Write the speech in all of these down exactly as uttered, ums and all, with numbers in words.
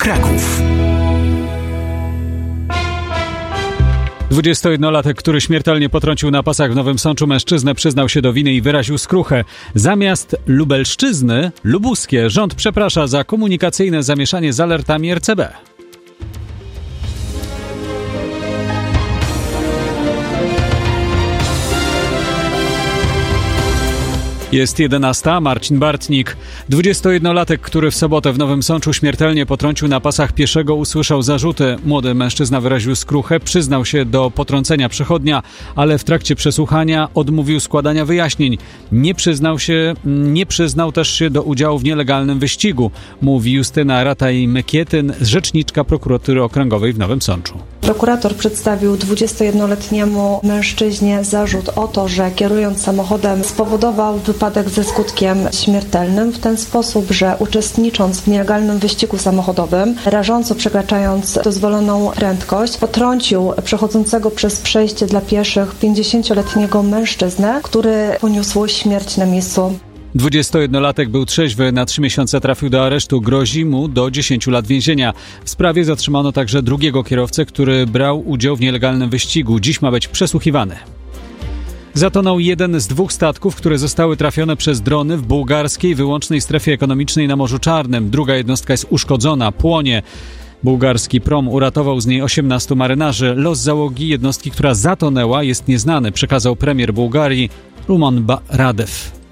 Kraków. dwudziestojednolatek, który śmiertelnie potrącił na pasach w Nowym Sączu mężczyznę, przyznał się do winy i wyraził skruchę. Zamiast Lubelszczyzny, lubuskie. Rząd przeprasza za komunikacyjne zamieszanie z alertami R C B. Jest jedenasta. Marcin Bartnik. dwudziestojednolatek, który w sobotę w Nowym Sączu śmiertelnie potrącił na pasach pieszego, usłyszał zarzuty. Młody mężczyzna wyraził skruchę, przyznał się do potrącenia przechodnia, ale w trakcie przesłuchania odmówił składania wyjaśnień. Nie przyznał się, nie przyznał też się do udziału w nielegalnym wyścigu, mówi Justyna Rataj-Mekietyn, rzeczniczka prokuratury okręgowej w Nowym Sączu. Prokurator przedstawił dwudziestojednoletniemu mężczyźnie zarzut o to, że kierując samochodem spowodował wypadek ze skutkiem śmiertelnym w ten sposób, że uczestnicząc w nielegalnym wyścigu samochodowym, rażąco przekraczając dozwoloną prędkość, potrącił przechodzącego przez przejście dla pieszych pięćdziesięcioletniego mężczyznę, który poniósł śmierć na miejscu. dwudziestojednolatek był trzeźwy, na trzy miesiące trafił do aresztu, grozi mu do dziesięciu lat więzienia. W sprawie zatrzymano także drugiego kierowcę, który brał udział w nielegalnym wyścigu. Dziś ma być przesłuchiwany. Zatonął jeden z dwóch statków, które zostały trafione przez drony w bułgarskiej wyłącznej strefie ekonomicznej na Morzu Czarnym. Druga jednostka jest uszkodzona, płonie. Bułgarski prom uratował z niej osiemnastu marynarzy. Los załogi jednostki, która zatonęła, jest nieznany, przekazał premier Bułgarii Ruman Radew.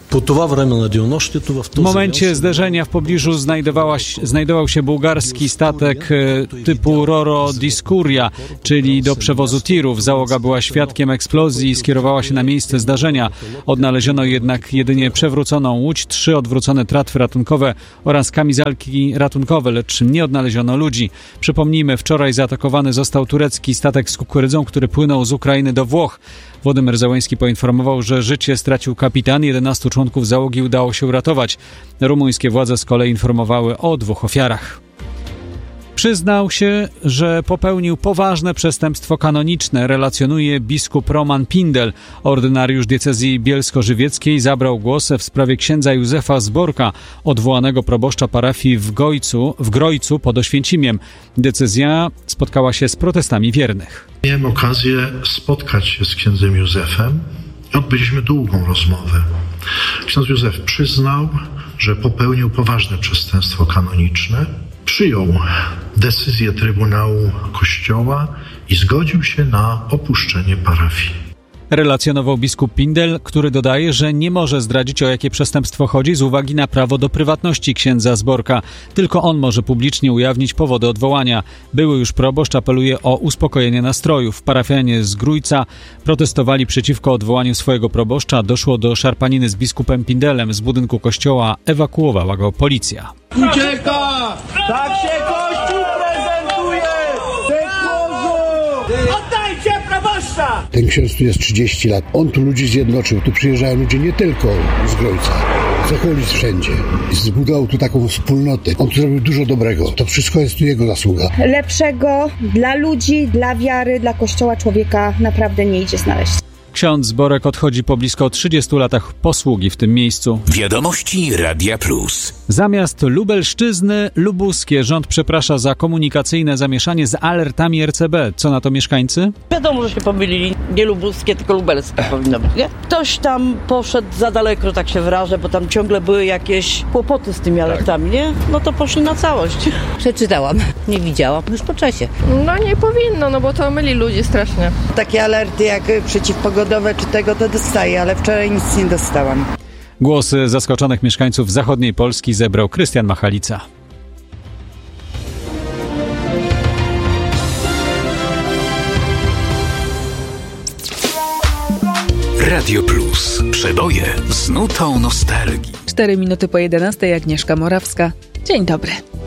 W momencie zderzenia w pobliżu znajdował się bułgarski statek typu Roro Diskuria, czyli do przewozu tirów. Załoga była świadkiem eksplozji i skierowała się na miejsce zdarzenia. Odnaleziono jednak jedynie przewróconą łódź, trzy odwrócone tratwy ratunkowe oraz kamizelki ratunkowe, lecz nie odnaleziono ludzi. Przypomnijmy, wczoraj zaatakowany został turecki statek z kukurydzą, który płynął z Ukrainy do Włoch. Władimir Zełenski poinformował, że życie stracił kapitan, jedenastu członków załogi udało się uratować. Rumuńskie władze z kolei informowały o dwóch ofiarach. Przyznał się, że popełnił poważne przestępstwo kanoniczne, relacjonuje biskup Roman Pindel. Ordynariusz diecezji bielsko-żywieckiej zabrał głos w sprawie księdza Józefa Zborka, odwołanego proboszcza parafii w Gojcu, w Grojcu pod Oświęcimiem. Decyzja spotkała się z protestami wiernych. Miałem okazję spotkać się z księdzem Józefem i odbyliśmy długą rozmowę. Ksiądz Józef przyznał, że popełnił poważne przestępstwo kanoniczne, przyjął decyzję Trybunału Kościoła i zgodził się na opuszczenie parafii. Relacjonował biskup Pindel, który dodaje, że nie może zdradzić, o jakie przestępstwo chodzi z uwagi na prawo do prywatności księdza Zborka. Tylko on może publicznie ujawnić powody odwołania. Były już proboszcz apeluje o uspokojenie nastrojów. Parafianie z Grójca protestowali przeciwko odwołaniu swojego proboszcza. Doszło do szarpaniny z biskupem Pindelem. Z budynku kościoła ewakuowała go policja. Ucieka! Tak się Kościół prezentuje! Oddajcie proboszcza! Ten ksiądz tu jest trzydzieści lat. On tu ludzi zjednoczył. Tu przyjeżdżają ludzie nie tylko z Grojca, z okolic wszędzie. Zbudował tu taką wspólnotę. On tu zrobił dużo dobrego. To wszystko jest tu jego zasługa. Lepszego dla ludzi, dla wiary, dla Kościoła człowieka naprawdę nie idzie znaleźć. Ksiądz Zborek odchodzi po blisko trzydziestu latach posługi w tym miejscu. Wiadomości Radia Plus. Zamiast Lubelszczyzny, lubuskie. Rząd przeprasza za komunikacyjne zamieszanie z alertami R C B. Co na to mieszkańcy? Wiadomo, że się pomylili. Nie lubuskie, tylko lubelskie powinno być, nie? Ktoś tam poszedł za daleko, że tak się wyrażę, bo tam ciągle były jakieś kłopoty z tymi alertami, nie? No to poszli na całość. Przeczytałam, nie widziałam, już po czasie. No nie powinno, no bo to myli ludzi strasznie. Takie alerty jak przeciwpogodowe czy tego to dostaję, ale wczoraj nic nie dostałam. Głosy zaskoczonych mieszkańców zachodniej Polski zebrał Krystian Machalica. Radio Plus. Przeboje z nutą nostalgii. Cztery minuty po jedenastej. Agnieszka Morawska. Dzień dobry.